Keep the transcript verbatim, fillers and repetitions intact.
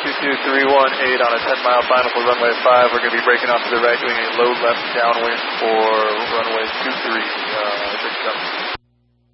two two three one eight on a ten mile final for runway five. We're going to be breaking off to the right, doing a low left downwind for runway two three. Uh,